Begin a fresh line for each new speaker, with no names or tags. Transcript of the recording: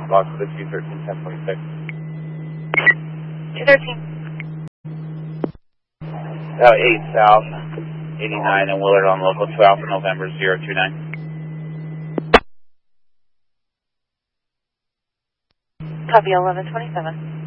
Box for the 213, 1046.
213.
8 South, 89 and Willard on local 2 Alpha November 029.
Copy 1127.